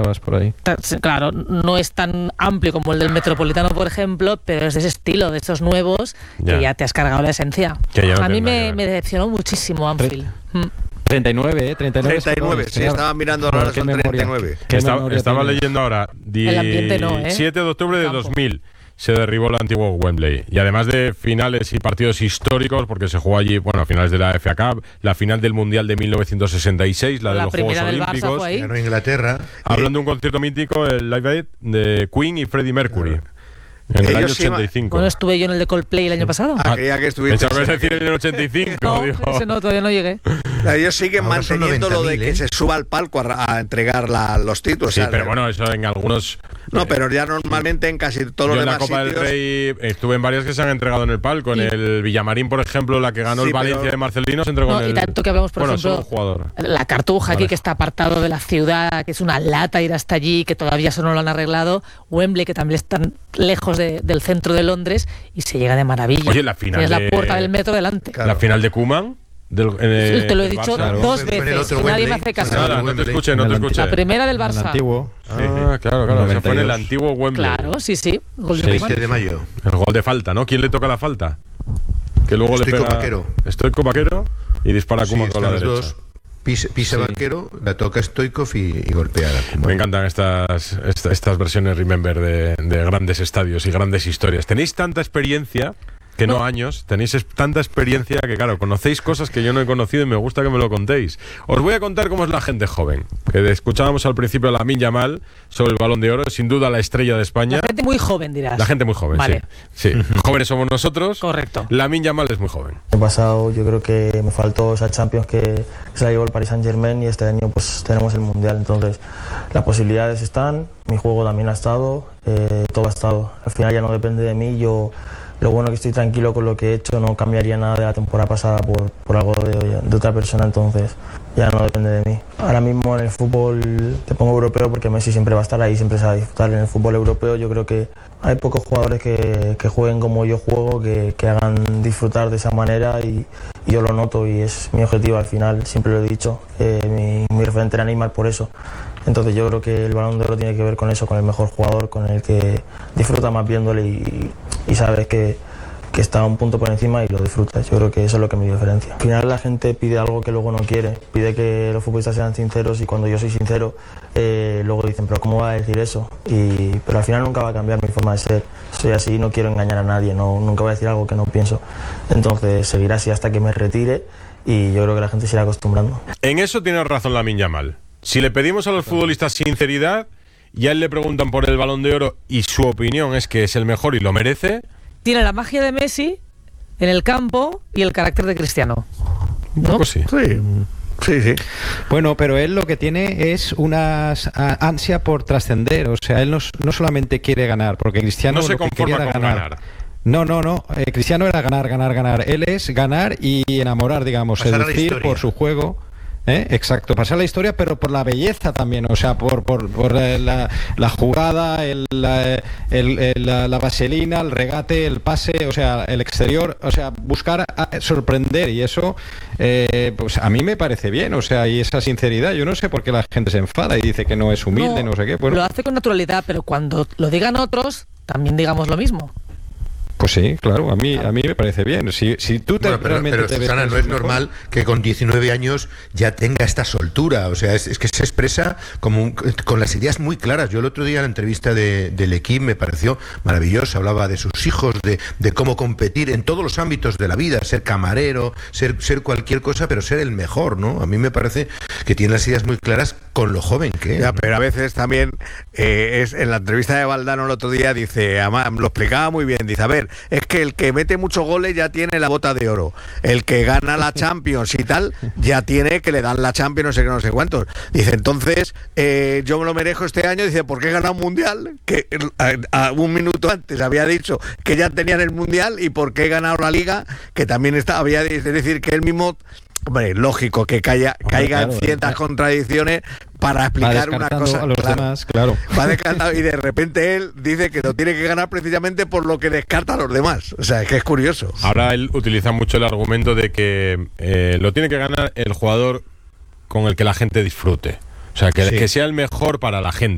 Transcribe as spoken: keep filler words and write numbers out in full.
más por ahí. Claro, no es tan amplio como el del Metropolitano, por ejemplo, pero es de ese estilo, de estos nuevos, ya. que ya te has cargado la esencia. No a mí me, me decepcionó muchísimo Anfield. Tre- treinta y nueve, ¿eh? treinta y nueve, treinta y nueve, sí, estaba mirando ahora, son treinta y nueve. Estaba, estaba leyendo ahora, diecisiete no, ¿eh? de octubre de dos mil. Se derribó el antiguo Wembley. Y además de finales y partidos históricos, porque se jugó allí, bueno, finales de la F A Cup, la final del Mundial de mil novecientos sesenta y seis, la de la los Juegos Olímpicos. Ganó Inglaterra. Hablando de un concierto mítico, el Live Aid de Queen y Freddie Mercury. En el año ochenta y cinco. Bueno, estuve yo en el de Coldplay el año pasado. Ah, creía que estuviste. Pensaba decir en el ochenta y cinco. No, dijo. ese no, todavía no llegué. Ellos siguen Ahora manteniendo lo de ¿eh? que se suba al palco a, a entregar la, los títulos. Sí, o sea, pero bueno, eso en algunos... No, pero ya normalmente en casi todos los demás sitios. Yo en la Copa sitios, del Rey estuve en varias que se han entregado en el palco. En el Villamarín, por ejemplo, la que ganó sí, el Valencia pero... de Marcelino se entregó no, en el... Y tanto que hablamos, por bueno, ejemplo, un jugador. la Cartuja vale. aquí, que está apartado de la ciudad, que es una lata ir hasta allí, que todavía eso no lo han arreglado. Wembley, que también está lejos de, del centro de Londres, y se llega de maravilla. Oye, la final Tienes de... la puerta del metro delante. Claro. La final de Koeman... Del, eh, te lo he dicho Barça, dos veces y nadie me hace caso. Nada, no te escuché, no te escuché. La primera del Barça. El antiguo. Ah, claro, claro. Se fue en el antiguo Wembley. Claro, sí, sí. Gol de, sí. de mayo. El gol de falta, ¿no? ¿Quién le toca la falta? Que luego Estoy le pega. Vaquero. Estoy con Vaquero y dispara sí, Koeman con la derecha. Dos. Pisa, pisa sí. Vaquero, la toca Stoichkov y, y golpea a Me encantan estas, estas, estas versiones Remember de, de grandes estadios y grandes historias. Tenéis tanta experiencia. Que no, no años, tenéis tanta experiencia que, claro, conocéis cosas que yo no he conocido y me gusta que me lo contéis. Os voy a contar cómo es la gente joven. Que escuchábamos al principio a Lamine Yamal sobre el Balón de Oro, sin duda la estrella de España. La gente muy joven, dirás. La gente muy joven, vale. sí. sí. Jóvenes somos nosotros. Correcto. Lamine Yamal es muy joven. El pasado yo creo que me faltó esa Champions que se la llevó el Paris Saint-Germain y este año pues tenemos el Mundial. Entonces las posibilidades están, mi juego también ha estado, eh, todo ha estado. Al final ya no depende de mí, yo... Lo bueno que estoy tranquilo con lo que he hecho, no cambiaría nada de la temporada pasada por, por algo de, de otra persona, entonces ya no depende de mí. Ahora mismo en el fútbol te pongo europeo porque Messi siempre va a estar ahí, siempre se va a disfrutar. En el fútbol europeo yo creo que hay pocos jugadores que, que jueguen como yo juego, que, que hagan disfrutar de esa manera y, y yo lo noto y es mi objetivo al final, siempre lo he dicho, eh, mi, mi referente era Neymar por eso. Entonces yo creo que el Balón de Oro tiene que ver con eso, con el mejor jugador, con el que disfruta más viéndole y, y sabes que, que está un punto por encima y lo disfrutas. Yo creo que eso es lo que me diferencia. Al final la gente pide algo que luego no quiere, pide que los futbolistas sean sinceros y cuando yo soy sincero, eh, luego dicen, pero ¿cómo va a decir eso? Y, pero al final nunca va a cambiar mi forma de ser. Soy así, no quiero engañar a nadie, no, nunca voy a decir algo que no pienso. Entonces seguiré así hasta que me retire y yo creo que la gente se irá acostumbrando. En eso tiene razón Lamine Yamal. Si le pedimos a los futbolistas sinceridad y a él le preguntan por el Balón de Oro y su opinión es que es el mejor y lo merece... Tiene la magia de Messi en el campo y el carácter de Cristiano. Un poco sí. Sí. Sí, sí. Bueno, pero él lo que tiene es una ansia por trascender. O sea, él no, no solamente quiere ganar, porque Cristiano no se lo que conforma quería era con ganar. ganar. No, no, no. Eh, Cristiano era ganar, ganar, ganar. Él es ganar y enamorar, digamos, pasar seducir por su juego. ¿Eh? Exacto, pasar la historia, pero por la belleza también, o sea, por, por, por la, la jugada, el, la, el, el, la, la vaselina, el regate, el pase, o sea, el exterior, o sea, buscar a, sorprender y eso, eh, pues a mí me parece bien, o sea, y esa sinceridad, yo no sé por qué la gente se enfada y dice que no es humilde, no, no sé qué. Bueno, lo hace con naturalidad, pero cuando lo digan otros, también digamos lo mismo. Pues sí, claro, a mí a mí me parece bien. Si, si tú te, bueno, pero, realmente pero te Susana, ves no es mejor, normal que con diecinueve años ya tenga esta soltura. O sea, es, es que se expresa como un, con las ideas muy claras. Yo el otro día en la entrevista de, del equipo me pareció maravilloso. Hablaba de sus hijos, de, de cómo competir en todos los ámbitos de la vida, ser camarero, ser, ser cualquier cosa, pero ser el mejor, ¿no? A mí me parece que tiene las ideas muy claras con lo joven que es. Ya, pero a veces también eh, es en la entrevista de Valdano el otro día dice, además, lo explicaba muy bien, dice, a ver, es que el que mete muchos goles ya tiene la bota de oro, el que gana la Champions y tal ya tiene que le dan la Champions no sé qué, no sé cuántos. Dice, entonces eh, yo me lo merezco este año, dice, porque he ganado un mundial que a, a un minuto antes había dicho que ya tenían el mundial y porque he ganado la liga que también está, había, es decir, que él mismo... Hombre, lógico que caiga, Hombre, caigan claro, ciertas claro. contradicciones para explicar una cosa a los claro, demás, claro. Va descartando y de repente él dice que lo tiene que ganar precisamente por lo que descarta a los demás. O sea, es que es curioso. Ahora él utiliza mucho el argumento de que eh, lo tiene que ganar el jugador con el que la gente disfrute. O sea, que, sí. que sea el mejor para la gente.